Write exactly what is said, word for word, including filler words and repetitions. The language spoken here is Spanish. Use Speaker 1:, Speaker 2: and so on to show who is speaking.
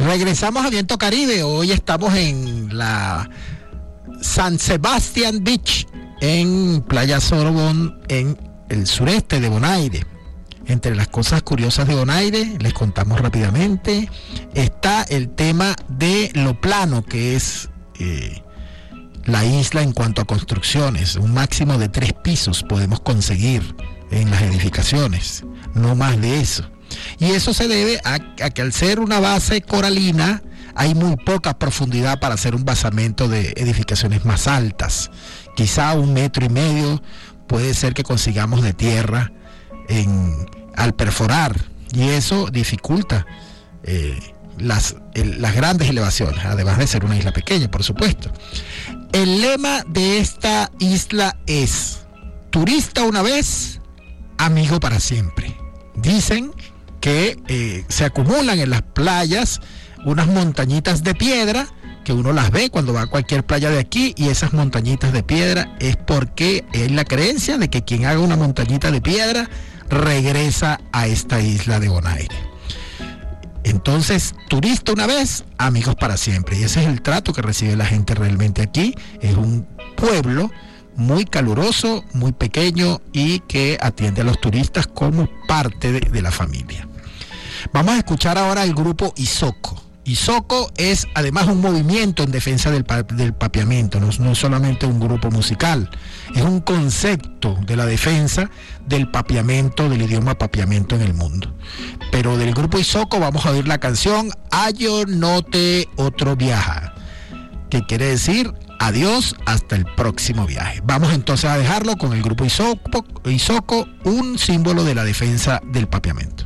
Speaker 1: Regresamos a Viento Caribe. Hoy estamos en la San Sebastian Beach, en Playa Sorobón, en el sureste de Bonaire. Entre las cosas curiosas de Bonaire, les contamos rápidamente, está el tema de lo plano que es eh, la isla en cuanto a construcciones. Un máximo de tres pisos podemos conseguir en las edificaciones, no más de eso. Y eso se debe a, a que al ser una base coralina hay muy poca profundidad para hacer un basamento de edificaciones más altas. Quizá un metro y medio puede ser que consigamos de tierra en, al perforar, y eso dificulta eh, las, el, las grandes elevaciones, además de ser una isla pequeña, por supuesto. El lema de esta isla es: turista una vez, amigo para siempre. Dicen que eh, se acumulan en las playas unas montañitas de piedra, que uno las ve cuando va a cualquier playa de aquí, y esas montañitas de piedra es porque es la creencia de que quien haga una montañita de piedra regresa a esta isla de Bonaire. Entonces, turista una vez, amigos para siempre, y ese es el trato que recibe la gente realmente aquí. Es un pueblo muy caluroso, muy pequeño, y que atiende a los turistas como parte de, de la familia. Vamos a escuchar ahora el grupo Isoko. Isoko es además un movimiento en defensa del, pa- del papiamento, no, no es solamente un grupo musical, es un concepto de la defensa del papiamento, del idioma papiamento en el mundo. Pero del grupo Isoko vamos a oír la canción Ayo no te otro viaja, que quiere decir adiós hasta el próximo viaje. Vamos entonces a dejarlo con el grupo Isoko, Isoko, un símbolo de la defensa del papiamento.